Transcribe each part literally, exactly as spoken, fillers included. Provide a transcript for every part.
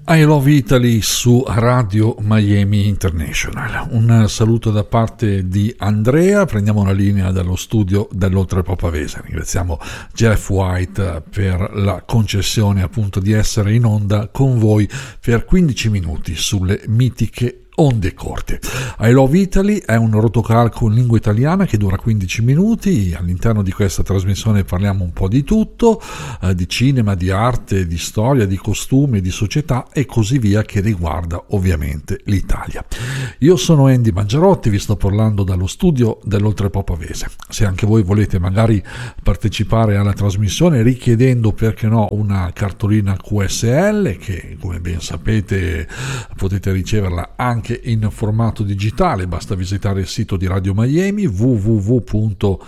I Love Italy su Radio Miami International. Un saluto da parte di Andrea. Prendiamo la linea dallo studio dell'Oltrepò Pavese. Ringraziamo Jeff White per la concessione appunto di essere in onda con voi per quindici minuti sulle mitiche onde corte. I Love Italy è un rotocalco in lingua italiana che dura quindici minuti. All'interno di questa trasmissione parliamo un po' di tutto, eh, di cinema, di arte, di storia, di costumi, di società e così via, che riguarda ovviamente l'Italia. Io sono Andy Mangiarotti, vi sto parlando dallo studio dell'Oltrepò Pavese. Se anche voi volete magari partecipare alla trasmissione richiedendo, perché no, una cartolina Q S L, che come ben sapete potete riceverla anche in formato digitale, basta visitare il sito di Radio Miami w w w punto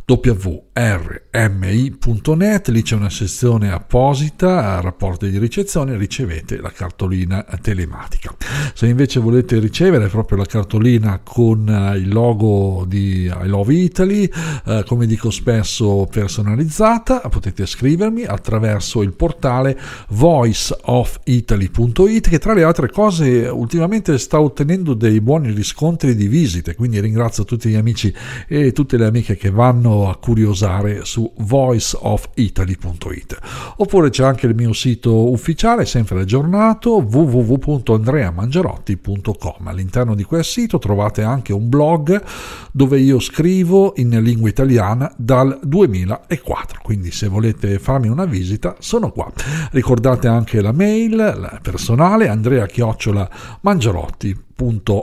w r m i punto net. Lì c'è una sezione apposita, rapporti di ricezione, ricevete la cartolina telematica. Se invece volete ricevere proprio la cartolina con il logo di I Love Italy, eh, come dico spesso personalizzata, potete scrivermi attraverso il portale voice of italy punto it, che tra le altre cose ultimamente sta ottenendo dei buoni riscontri di visite, quindi ringrazio tutti gli amici e tutte le amiche che vanno a curiosare su voice of italy punto it. Oppure c'è anche il mio sito ufficiale, sempre aggiornato, w w w punto andrea mangiarotti punto com. All'interno di quel sito trovate anche un blog dove io scrivo in lingua italiana dal duemilaquattro, quindi se volete farmi una visita sono qua. Ricordate anche la mail la personale andrea chiocciola mangiarotti punto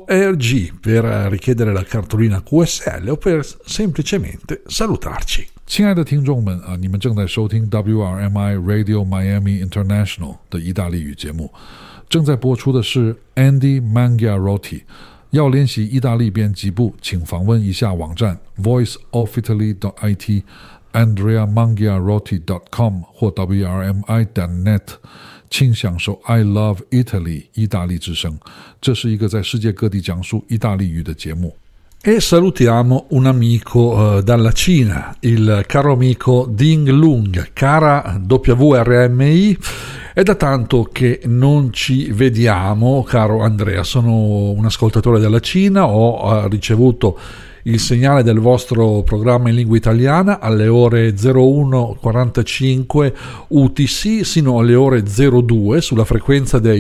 org per richiedere la cartolina Q S L o per semplicemente salutarci. 亲爱的听众们啊，你们正在收听 W R M I Radio Miami International 的意大利语节目，正在播出的是 Andy Mangiarotti。要练习意大利编辑部，请访问一下网站 voice of italy dot I T andrea mangiarotti dot com 或 w r m i dot net， 请享受 I Love Italy 意大利之声。这是一个在世界各地讲述意大利语的节目。 E salutiamo un amico uh, dalla Cina, il caro amico Ding Lung, cara W R M I. È da tanto che non ci vediamo, caro Andrea. Sono un ascoltatore della Cina, ho uh, ricevuto il segnale del vostro programma in lingua italiana alle ore zero uno quarantacinque U T C sino alle ore zero due sulla frequenza dei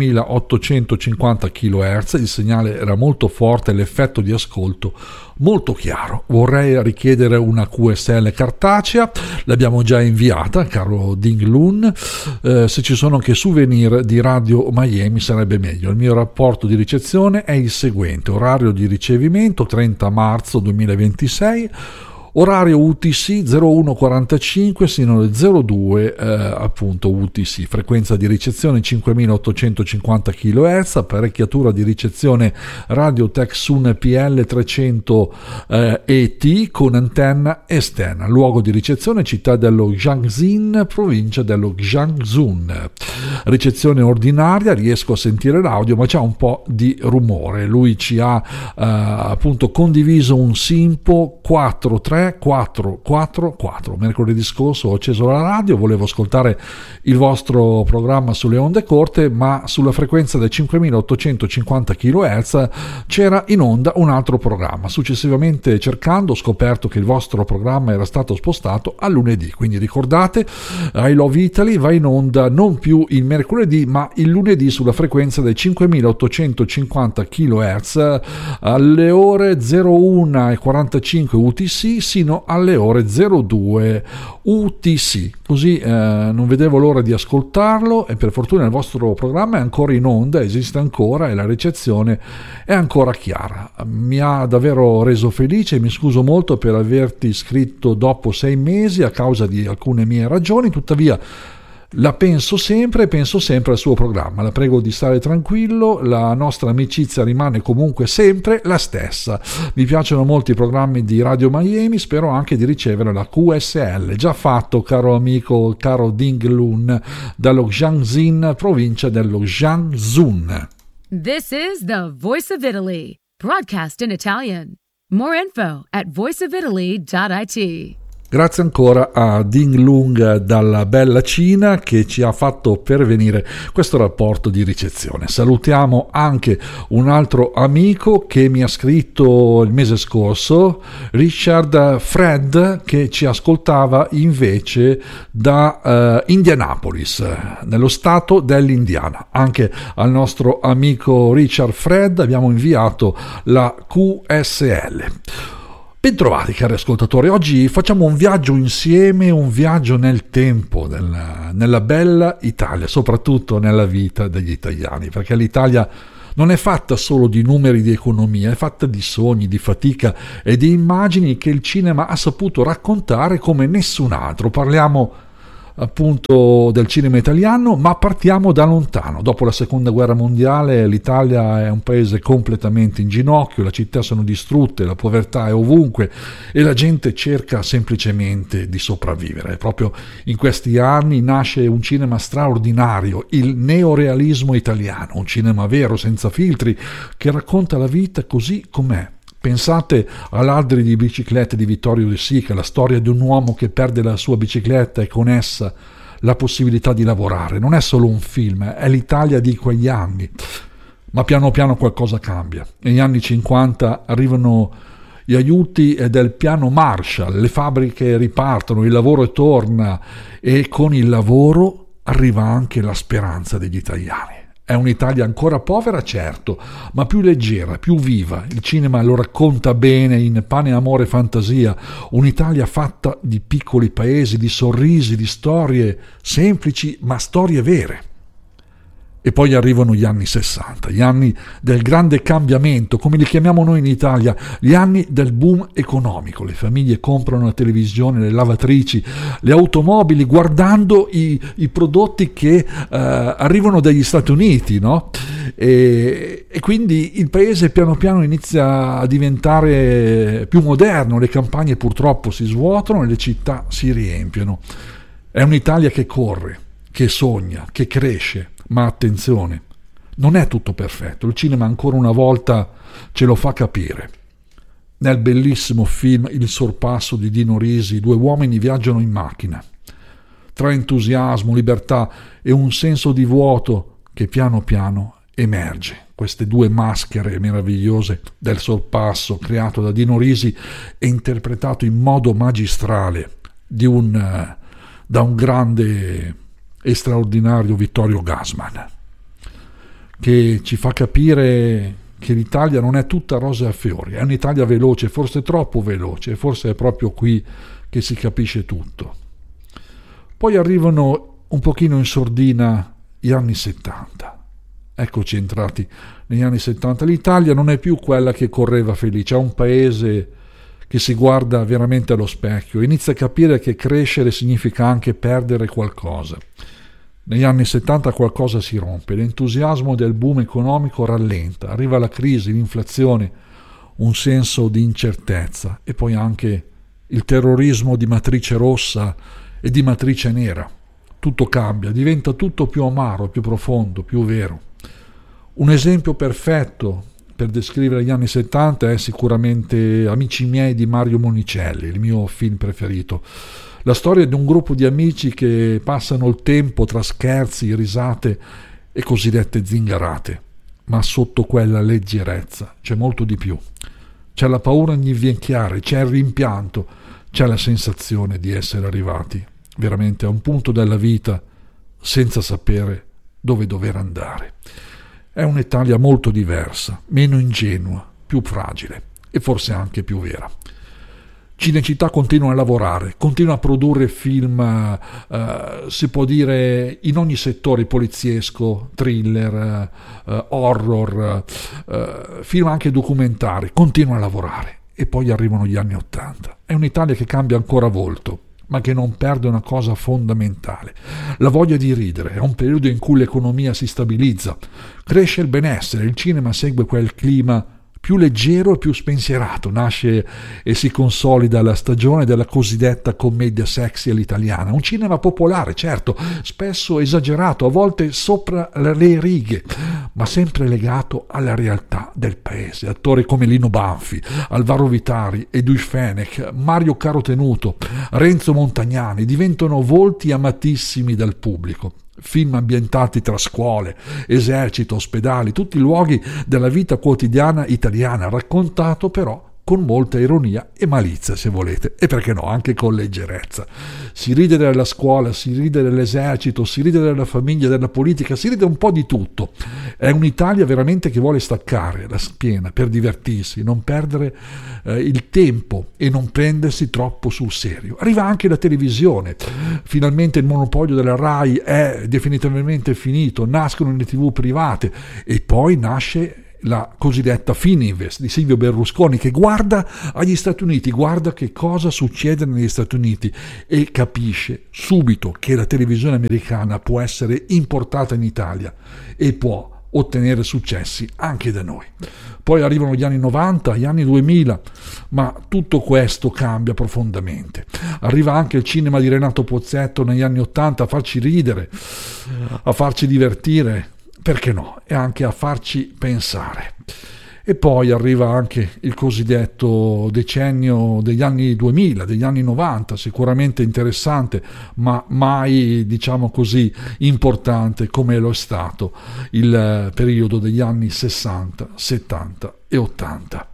cinquemilaottocentocinquanta chilohertz. Il segnale era molto forte, l'effetto di ascolto molto chiaro. Vorrei richiedere una Q S L cartacea, l'abbiamo già inviata, caro Ding Lun. Eh, se ci sono anche souvenir di Radio Miami sarebbe meglio. Il mio rapporto di ricezione è il seguente: orario di ricevimento trenta marzo duemilaventisei, orario U T C zero uno quarantacinque sino alle zero due eh, appunto U T C, frequenza di ricezione cinquemilaottocentocinquanta chilohertz, apparecchiatura di ricezione Radio Texun P L trecento eh, E T con antenna esterna, luogo di ricezione città dello Jiangxin, provincia dello Jiangsun. Ricezione ordinaria, riesco a sentire l'audio ma c'è un po' di rumore. Lui ci ha eh, appunto condiviso un SINPO quattro tre quattro quattro quattro. Mercoledì scorso ho acceso la radio, volevo ascoltare il vostro programma sulle onde corte, ma sulla frequenza dei cinquemilaottocentocinquanta chilohertz c'era in onda un altro programma. Successivamente cercando ho scoperto che il vostro programma era stato spostato a lunedì, quindi ricordate, I Love Italy va in onda non più il mercoledì ma il lunedì sulla frequenza dei cinquemilaottocentocinquanta chilohertz alle ore zero uno quarantacinque U T C sino alle ore zero due U T C. Così eh, non vedevo l'ora di ascoltarlo e per fortuna il vostro programma è ancora in onda, esiste ancora e la ricezione è ancora chiara. Mi ha davvero reso felice e mi scuso molto per averti scritto dopo sei mesi a causa di alcune mie ragioni, tuttavia la penso sempre e penso sempre al suo programma. La prego di stare tranquillo, la nostra amicizia rimane comunque sempre la stessa. Mi piacciono molto i programmi di Radio Miami, spero anche di ricevere la Q S L. Già fatto, caro amico, caro Ding Lun, dallo Jiangxin, provincia dello Jiangsun. This is the Voice of Italy, broadcast in Italian. More info at voice of italy dot I T. Grazie ancora a Ding Lung dalla bella Cina che ci ha fatto pervenire questo rapporto di ricezione. Salutiamo anche un altro amico che mi ha scritto il mese scorso, Richard Fred, che ci ascoltava invece da uh, Indianapolis, nello stato dell'Indiana. Anche al nostro amico Richard Fred abbiamo inviato la Q S L. Bentrovati cari ascoltatori, oggi facciamo un viaggio insieme, un viaggio nel tempo, nella, nella bella Italia, soprattutto nella vita degli italiani, perché l'Italia non è fatta solo di numeri di economia, è fatta di sogni, di fatica e di immagini che il cinema ha saputo raccontare come nessun altro. Parliamo appunto del cinema italiano, ma partiamo da lontano. Dopo la seconda guerra mondiale l'Italia è un paese completamente in ginocchio, le città sono distrutte, la povertà è ovunque e la gente cerca semplicemente di sopravvivere. Proprio in questi anni nasce un cinema straordinario, il neorealismo italiano, un cinema vero, senza filtri, che racconta la vita così com'è. Pensate a Ladri di biciclette di Vittorio De Sica, la storia di un uomo che perde la sua bicicletta e con essa la possibilità di lavorare. Non è solo un film, è l'Italia di quegli anni. Ma piano piano qualcosa cambia. Negli anni cinquanta arrivano gli aiuti del piano Marshall, le fabbriche ripartono, il lavoro torna e con il lavoro arriva anche la speranza degli italiani. È un'Italia ancora povera, certo, ma più leggera, più viva. Il cinema lo racconta bene in Pane, Amore, Fantasia. Un'Italia fatta di piccoli paesi, di sorrisi, di storie semplici, ma storie vere. E poi arrivano gli anni sessanta, gli anni del grande cambiamento, come li chiamiamo noi in Italia, gli anni del boom economico. Le famiglie comprano la televisione, le lavatrici, le automobili, guardando i, i prodotti che uh, arrivano dagli Stati Uniti, no? E, e quindi il paese piano piano inizia a diventare più moderno, le campagne purtroppo si svuotano e le città si riempiono. È un'Italia che corre, che sogna, che cresce. Ma attenzione, non è tutto perfetto, il cinema ancora una volta ce lo fa capire. Nel bellissimo film Il sorpasso di Dino Risi, due uomini viaggiano in macchina. Tra entusiasmo, libertà e un senso di vuoto che piano piano emerge. Queste due maschere meravigliose del sorpasso creato da Dino Risi e interpretato in modo magistrale di un, da un grande e straordinario Vittorio Gassman, che ci fa capire che l'Italia non è tutta rose e fiori, è un'Italia veloce, forse troppo veloce, forse è proprio qui che si capisce tutto. Poi arrivano un pochino in sordina gli anni settanta. Eccoci entrati negli anni settanta. L'Italia non è più quella che correva felice, è un paese che si guarda veramente allo specchio, inizia a capire che crescere significa anche perdere qualcosa. Negli anni settanta qualcosa si rompe, l'entusiasmo del boom economico rallenta, arriva la crisi, l'inflazione, un senso di incertezza e poi anche il terrorismo di matrice rossa e di matrice nera. Tutto cambia, diventa tutto più amaro, più profondo, più vero. Un esempio perfetto per descrivere gli anni settanta è sicuramente Amici miei di Mario Monicelli, il mio film preferito. La storia di un gruppo di amici che passano il tempo tra scherzi, risate e cosiddette zingarate, ma sotto quella leggerezza c'è molto di più. C'è la paura di invecchiare, c'è il rimpianto, c'è la sensazione di essere arrivati veramente a un punto della vita senza sapere dove dover andare. È un'Italia molto diversa, meno ingenua, più fragile e forse anche più vera. Cinecittà continua a lavorare, continua a produrre film, eh, si può dire, in ogni settore poliziesco, thriller, eh, horror, eh, film anche documentari, continua a lavorare. E poi arrivano gli anni Ottanta. È un'Italia che cambia ancora volto, ma che non perde una cosa fondamentale: la voglia di ridere. È un periodo in cui l'economia si stabilizza, cresce il benessere, il cinema segue quel clima più leggero e più spensierato. Nasce e si consolida la stagione della cosiddetta commedia sexy all'italiana, un cinema popolare, certo, spesso esagerato, a volte sopra le righe, ma sempre legato alla realtà del paese. Attori come Lino Banfi, Alvaro Vitari, Edwige Fenech, Mario Carotenuto, Renzo Montagnani diventano volti amatissimi dal pubblico. Film ambientati tra scuole, esercito, ospedali, tutti i luoghi della vita quotidiana italiana, raccontato però con molta ironia e malizia, se volete, e perché no, anche con leggerezza. Si ride della scuola, si ride dell'esercito, si ride della famiglia, della politica, si ride un po' di tutto. È un'Italia veramente che vuole staccare la schiena per divertirsi, non perdere eh, il tempo e non prendersi troppo sul serio. Arriva anche la televisione. Finalmente il monopolio della RAI è definitivamente finito, nascono le tivù private e poi nasce la cosiddetta Fininvest di Silvio Berlusconi, che guarda agli Stati Uniti, guarda che cosa succede negli Stati Uniti e capisce subito che la televisione americana può essere importata in Italia e può ottenere successi anche da noi. Poi arrivano gli anni novanta, gli anni duemila, ma tutto questo cambia profondamente. Arriva anche il cinema di Renato Pozzetto negli anni ottanta a farci ridere, a farci divertire, perché no, e anche a farci pensare. E poi arriva anche il cosiddetto decennio degli anni duemila, degli anni novanta, sicuramente interessante, ma mai, diciamo così, importante come lo è stato il periodo degli anni sessanta, settanta e ottanta.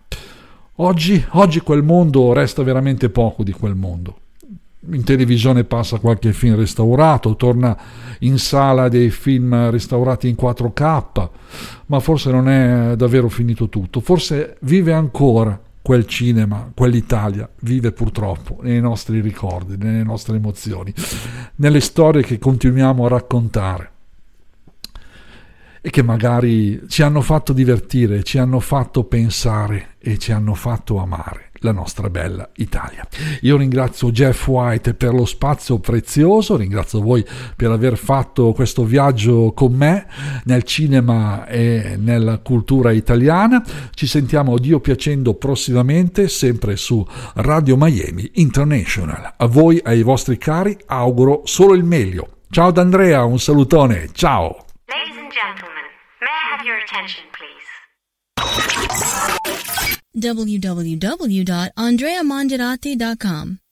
Oggi, oggi quel mondo resta veramente poco di quel mondo. In televisione passa qualche film restaurato, torna in sala dei film restaurati in quattro K, ma forse non è davvero finito tutto. Forse vive ancora quel cinema, quell'Italia, vive purtroppo nei nostri ricordi, nelle nostre emozioni, nelle storie che continuiamo a raccontare e che magari ci hanno fatto divertire, ci hanno fatto pensare e ci hanno fatto amare la nostra bella Italia. Io ringrazio Jeff White per lo spazio prezioso, ringrazio voi per aver fatto questo viaggio con me nel cinema e nella cultura italiana. Ci sentiamo, Dio piacendo, prossimamente, sempre su Radio Miami International. A voi e ai vostri cari auguro solo il meglio. Ciao da Andrea, un salutone, ciao! Ladies and gentlemen, may I have your attention, please? w w w dot andrea mangiarati dot com